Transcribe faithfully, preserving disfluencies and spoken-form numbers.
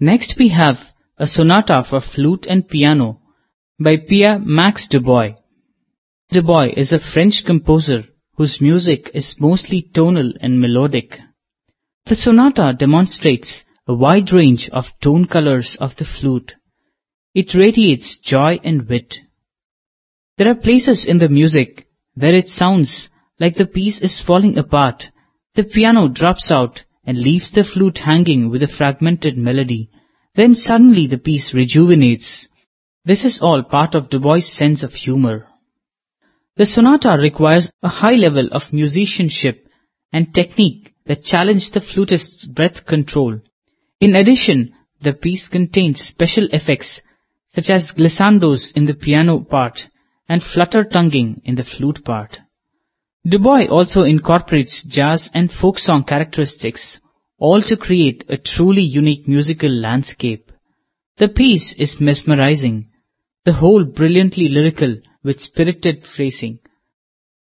Next we have a sonata for flute and piano by Pierre-Max Dubois. Dubois is a French composer whose music is mostly tonal and melodic. The sonata demonstrates a wide range of tone colors of the flute. It radiates joy and wit. There are places in the music where it sounds like the piece is falling apart. The piano drops out and leaves the flute hanging with a fragmented melody. Then suddenly the piece rejuvenates. This is all part of Dubois' sense of humor. The sonata requires a high level of musicianship and technique that challenge the flutist's breath control. In addition, the piece contains special effects such as glissandos in the piano part and flutter-tonguing in the flute part. Dubois also incorporates jazz and folk song characteristics, all to create a truly unique musical landscape. The piece is mesmerizing, the whole brilliantly lyrical with spirited phrasing.